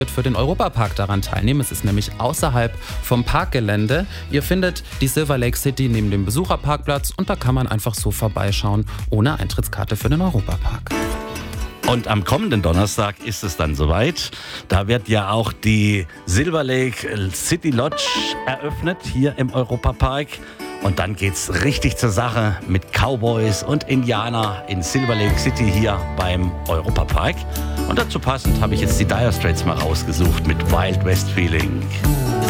für den Europapark daran teilnehmen. Es ist nämlich außerhalb vom Parkgelände. Ihr findet die Silver Lake City neben dem Besucherparkplatz und da kann man einfach so vorbeischauen, ohne Eintrittskarte für den Europapark. Und am kommenden Donnerstag ist es dann soweit. Da wird ja auch die Silver Lake City Lodge eröffnet, hier im Europapark. Und dann geht's richtig zur Sache mit Cowboys und Indianer in Silver Lake City hier beim Europapark. Und dazu passend habe ich jetzt die Dire Straits mal rausgesucht mit Wild West Feeling.